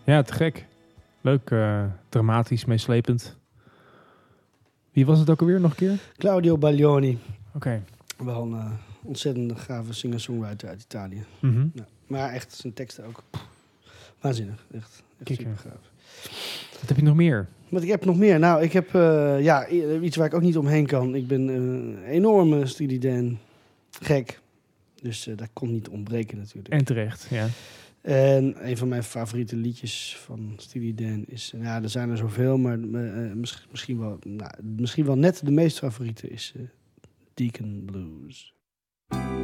Ja, te gek. Leuk, dramatisch, meeslepend. Wie was het ook alweer nog een keer? Claudio Baglioni. Oké. Wel een ontzettend gave singer-songwriter uit Italië. Mhm. Ja, maar echt zijn teksten ook waanzinnig. Echt Kikker. super gaaf. Wat heb je nog meer? Wat ik heb nog meer? Nou, ik heb iets waar ik ook niet omheen kan. Ik ben een enorme Steely Dan gek. Dus dat kon niet ontbreken natuurlijk. En terecht, ja. En een van mijn favoriete liedjes van Steely Dan is... er zijn er zoveel, maar misschien wel net de meest favoriete is Deacon Blues.